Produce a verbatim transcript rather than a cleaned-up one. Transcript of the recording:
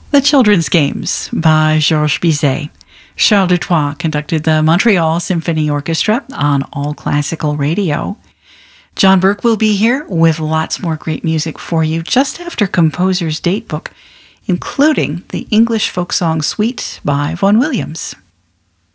The Children's Games by Georges Bizet. Charles Dutoit conducted the Montreal Symphony Orchestra on All Classical Radio. John Burke will be here with lots more great music for you just after Composer's Datebook, including the English Folk Song Suite by Vaughan Williams.